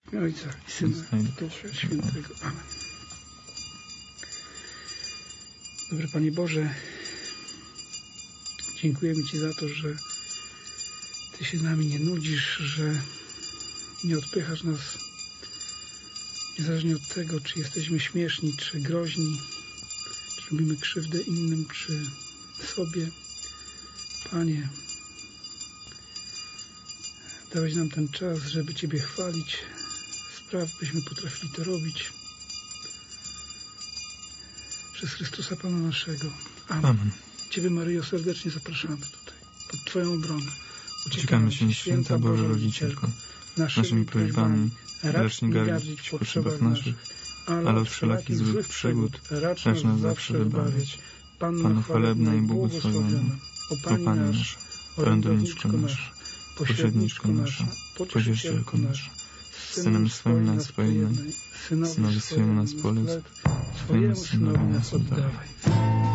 Ojca i Syna i Ducha Świętego. Amen. Dobry Panie Boże, dziękujemy Ci za to, że Ty się nami nie nudzisz, że nie odpychasz nas niezależnie od tego, czy jesteśmy śmieszni, czy groźni, czy robimy krzywdę innym, czy sobie. Panie, dałeś nam ten czas, żeby Ciebie chwalić. Spraw, byśmy potrafili to robić. Przez Chrystusa Pana naszego. Amen. Amen. Ciebie, Maryjo, serdecznie zapraszamy tutaj, pod Twoją obronę. Uciekamy się, święta Boże Rodzicielko, naszymi prośbami, racz nie gardzić w potrzebach naszych, ale od wszelakich złych przygód racz nas zawsze wybawiać. Panno chwalebna i błogosławiona, o Pani nasza, orędowniczko nasza, pośredniczko nasza, pocieszycielko nasza, z Synem swoim nas pojednaj, Synowi swojemu nas polecz, swojemu Synowi nas oddawaj.